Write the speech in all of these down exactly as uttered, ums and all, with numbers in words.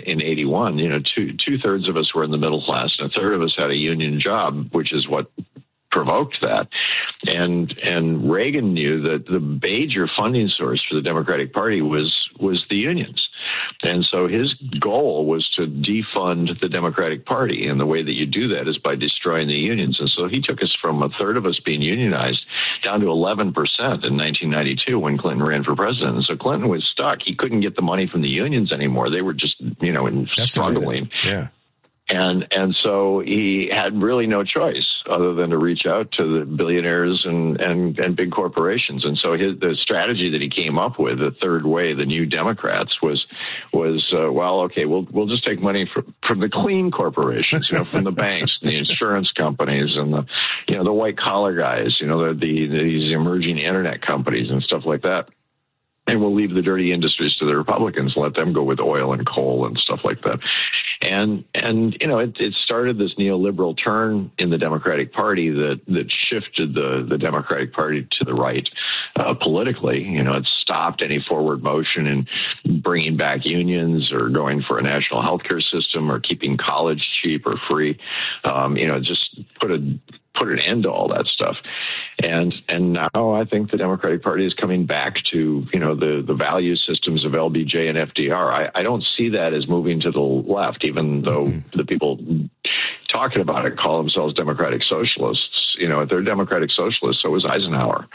in eighty-one, you know, two two thirds of us were in the middle class, and a third of us had a union job, which is what provoked that. And and Reagan knew that the major funding source for the Democratic Party was was the unions. And so his goal was to defund the Democratic Party. And the way that you do that is by destroying the unions. And so he took us from a third of us being unionized down to eleven percent in nineteen ninety-two when Clinton ran for president. And so Clinton was stuck. He couldn't get the money from the unions anymore. They were just, you know, in struggling. Yeah. And and so he had really no choice other than to reach out to the billionaires and, and, and big corporations. And so his, the strategy that he came up with, the third way, the New Democrats, was was uh, well, okay, we'll we'll just take money from from the clean corporations, you know, from the banks, and the insurance companies, and the you know the white collar guys, you know, the, the these emerging internet companies and stuff like that. And we'll leave the dirty industries to the Republicans, let them go with oil and coal and stuff like that. And, and you know, it, it started this neoliberal turn in the Democratic Party that, that shifted the, the Democratic Party to the right uh, politically. You know, it stopped any forward motion in bringing back unions or going for a national healthcare system or keeping college cheap or free. Um, you know, just put a put an end to all that stuff. And and now I think the Democratic Party is coming back to, you know, the, the value systems of L B J and F D R. I, I don't see that as moving to the left, even though mm-hmm. the people talking about it call themselves democratic socialists. You know, if they're democratic socialists, so was Eisenhower.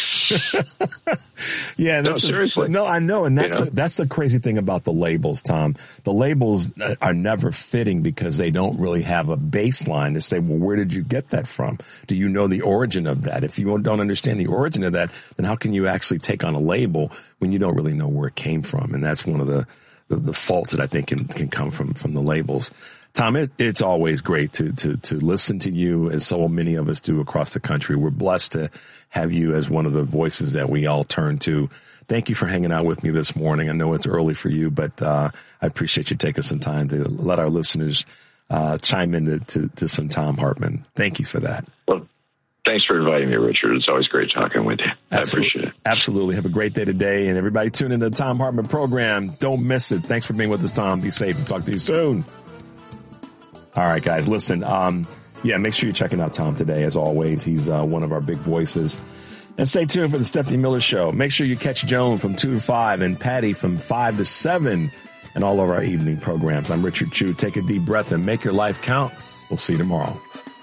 yeah, that's no, seriously. A, no, I know. And that's, you know? the, that's the crazy thing about the labels, Tom. The labels are never fitting because they don't really have a baseline to say, well, where did you get that from? Do you know the origin of that? If you don't understand the origin of that, then how can you actually take on a label when you don't really know where it came from? And that's one of the, the, the faults that I think can, can come from, from the labels. Tom, it, it's always great to, to, to listen to you, as so many of us do across the country. We're blessed to have you as one of the voices that we all turn to. Thank you for hanging out with me this morning. I know it's early for you, but uh, I appreciate you taking some time to let our listeners uh, chime into to, to some Thom Hartmann. Thank you for that. Well, thanks for inviting me, Richard. It's always great talking with you. I Absolutely. appreciate it. Absolutely. Have a great day today. And everybody tune into the Thom Hartmann program. Don't miss it. Thanks for being with us, Tom. Be safe. Talk to you soon. All right, guys, listen. Um, yeah, make sure you're checking out Tom today. As always, he's uh, one of our big voices. And stay tuned for the Stephanie Miller Show. Make sure you catch Joan from two to five and Patty from five to seven and all of our evening programs. I'm Richard Chu. Take a deep breath and make your life count. We'll see you tomorrow.